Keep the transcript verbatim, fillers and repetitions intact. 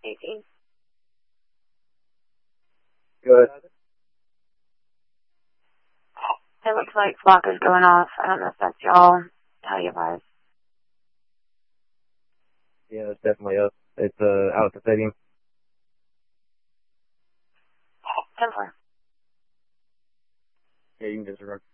eighteen. Good. It looks like flock is going off. I don't know if that's y'all. How you guys? Yeah, it's definitely up. It's uh out at the stadium. ten four. Yeah, you can disregard.